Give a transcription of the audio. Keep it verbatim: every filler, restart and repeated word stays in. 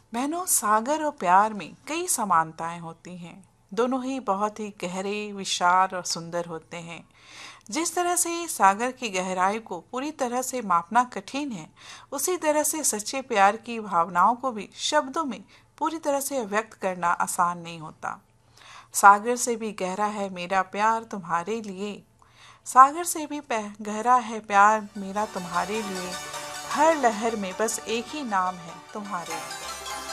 बहनों, सागर और प्यार में कई समानताएं होती हैं। दोनों ही बहुत ही गहरे, विशाल और सुंदर होते हैं। जिस तरह से सागर की गहराई को पूरी तरह से मापना कठिन है, उसी तरह से सच्चे प्यार की भावनाओं को भी शब्दों में पूरी तरह से व्यक्त करना आसान नहीं होता। सागर से भी गहरा है मेरा प्यार तुम्हारे लिए। सागर से भी गहरा है प्यार मेरा तुम्हारे लिए। हर लहर में बस एक ही नाम है, तुम्हारे।